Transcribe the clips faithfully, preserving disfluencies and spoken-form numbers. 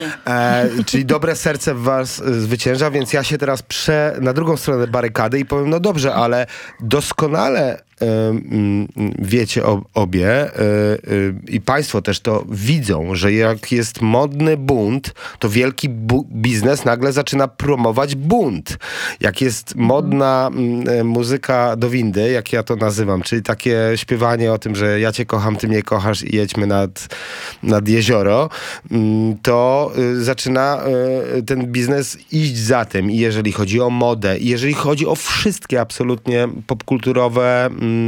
E, czyli dobre serce w was zwycięża, więc ja się teraz prze na drugą stronę barykady i powiem, no dobrze, ale doskonale wiecie obie i państwo też to widzą, że jak jest modny bunt, to wielki bu- biznes nagle zaczyna promować bunt. Jak jest modna mm, muzyka do windy, jak ja to nazywam, czyli takie śpiewanie o tym, że ja cię kocham, ty mnie kochasz i jedźmy nad, nad jezioro, to zaczyna ten biznes iść za tym. I jeżeli chodzi o modę, i jeżeli chodzi o wszystkie absolutnie popkulturowe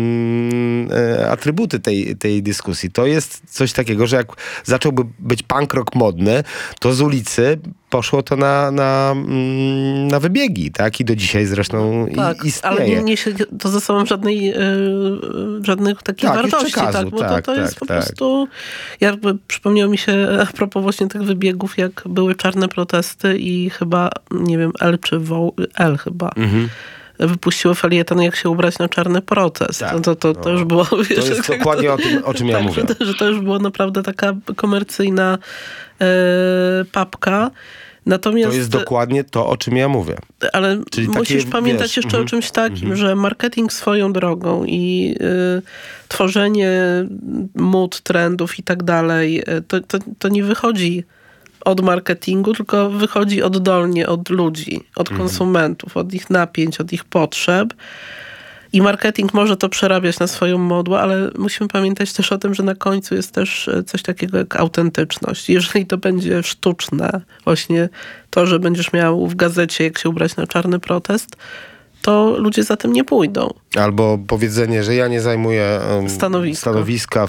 atrybuty tej, tej dyskusji. To jest coś takiego, że jak zacząłby być punk rock modny, to z ulicy poszło to na, na, na wybiegi, tak? I do dzisiaj zresztą tak, istnieje. Ale nie niesie to ze sobą żadnej, yy, żadnych takich tak, wartości, przekazu, tak? Bo tak, to, to tak, jest po tak. prostu... Jakby przypomniało mi się a propos właśnie tych wybiegów, jak były czarne protesty i chyba, nie wiem, L czy Woł, L chyba. Mhm. Wypuściło felieton, jak się ubrać na czarny protest. Tak, to, to, to, to już było... Wiesz, to jest dokładnie to, o tym, o czym ja tak, mówię. Że, że to już było naprawdę taka komercyjna e, papka. Natomiast, to jest dokładnie to, o czym ja mówię. Ale Czyli musisz takie, pamiętać wiesz, jeszcze mm, o czymś takim, mm. że marketing swoją drogą i y, tworzenie mód, trendów i tak dalej, to, to, to nie wychodzi od marketingu, tylko wychodzi oddolnie od ludzi, od mm. konsumentów, od ich napięć, od ich potrzeb. I marketing może to przerabiać na swoją modłę, ale musimy pamiętać też o tym, że na końcu jest też coś takiego jak autentyczność. Jeżeli to będzie sztuczne, właśnie to, że będziesz miał w gazecie, jak się ubrać na czarny protest, to ludzie za tym nie pójdą. Albo powiedzenie, że ja nie zajmuję um, Stanowisko. stanowiska w,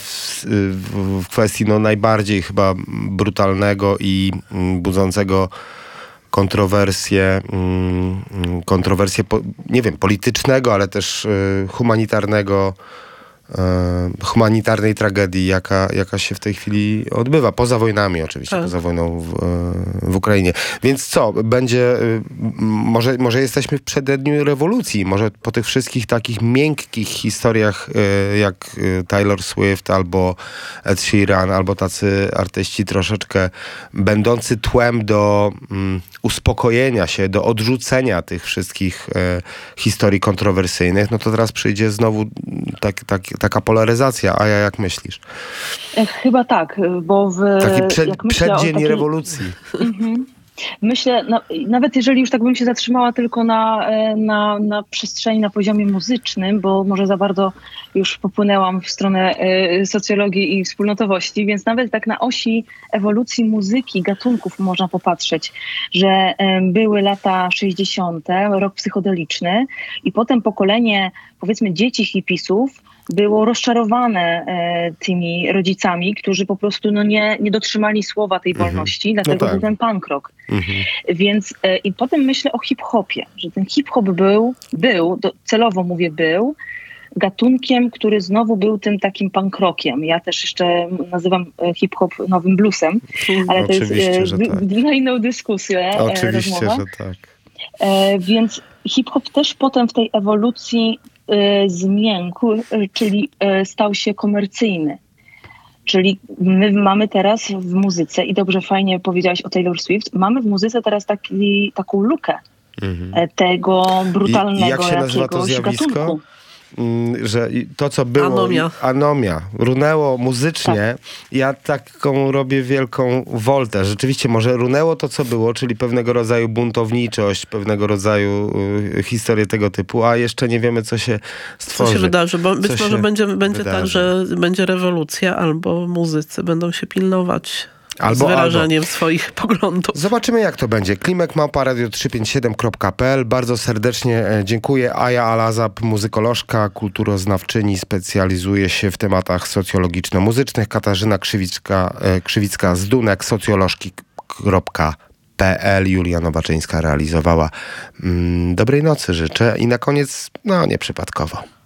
w, w kwestii no, najbardziej chyba brutalnego i um, budzącego kontrowersje, kontrowersje, nie wiem, politycznego, ale też humanitarnego, humanitarnej tragedii, jaka, jaka się w tej chwili odbywa. Poza wojnami oczywiście, tak. poza wojną w, w Ukrainie. Więc co? Będzie, może, może jesteśmy w przededniu rewolucji, może po tych wszystkich takich miękkich historiach, jak Taylor Swift, albo Ed Sheeran, albo tacy artyści troszeczkę będący tłem do um, uspokojenia się, do odrzucenia tych wszystkich e, historii kontrowersyjnych, no to teraz przyjdzie znowu tak, tak, taka polaryzacja. A ja jak myślisz? Chyba tak, bo w... Taki przed, jak myślę przeddzień takiej... rewolucji. Mhm. Myślę, no, nawet jeżeli już tak bym się zatrzymała tylko na, na, na przestrzeni, na poziomie muzycznym, bo może za bardzo już popłynęłam w stronę y, socjologii i wspólnotowości, więc nawet tak na osi ewolucji muzyki, gatunków można popatrzeć, że y, były lata sześćdziesiąte, rok psychodeliczny i potem pokolenie, powiedzmy, dzieci hipisów było rozczarowane e, tymi rodzicami, którzy po prostu no, nie, nie dotrzymali słowa tej wolności, mm-hmm. dlatego no tak. był ten punk rock. Mm-hmm. Więc e, i potem myślę o hip-hopie, że ten hip-hop był, był do, celowo mówię był, gatunkiem, który znowu był tym takim punk rockiem. Ja też jeszcze nazywam hip-hop nowym bluesem, ale to jest e, d- tak. na inną dyskusję. Oczywiście, rozmowa. że tak. E, więc hip-hop też potem w tej ewolucji zmiękł, czyli stał się komercyjny. Czyli my mamy teraz w muzyce, i dobrze fajnie powiedziałaś o Taylor Swift, mamy w muzyce teraz taki, taką lukę mhm. tego brutalnego I, i jak się nazywa to zjawisko? Gatunku. Że to, co było... Anomia. Anomia. Runęło muzycznie. Tak. Ja taką robię wielką woltę. Rzeczywiście może runęło to, co było, czyli pewnego rodzaju buntowniczość, pewnego rodzaju y, historię tego typu, a jeszcze nie wiemy, co się stworzy. Co się wydarzy, bo być co może będzie, będzie wydarzy. tak, że będzie rewolucja, albo muzycy będą się pilnować Albo, z wyrażaniem albo. swoich poglądów. Zobaczymy, jak to będzie. Klimek małpa radio trzysta pięćdziesiąt siedem kropka p l. Bardzo serdecznie dziękuję. Aja Alazap, muzykolożka, kulturoznawczyni, specjalizuje się w tematach socjologiczno-muzycznych. Katarzyna Krzywicka, Krzywicka z Dunek, socjolożki kropka p l. Julia Nowaczyńska realizowała. Dobrej nocy życzę i na koniec, no nieprzypadkowo.